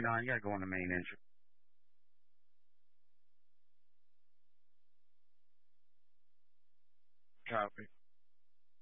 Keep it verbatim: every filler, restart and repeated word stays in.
twenty-nine, you gotta go on the main entry. Copy.